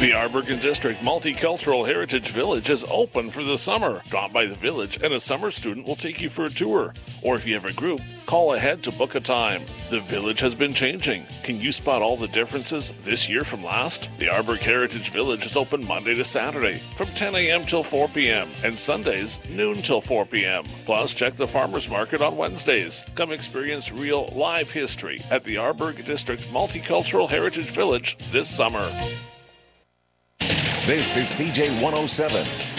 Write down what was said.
The Arborgen District Multicultural Heritage Village is open for the summer. Drop by the village and a summer student will take you for a tour. Or if you have a group, call ahead to book a time. The village has been changing. Can you spot all the differences this year from last? The Arborg Heritage Village is open Monday to Saturday from 10 a.m. till 4 p.m. and Sundays noon till 4 p.m. Plus, check the farmers market on Wednesdays. Come experience real live history at the Arborg District Multicultural Heritage Village this summer. This is CJ 107,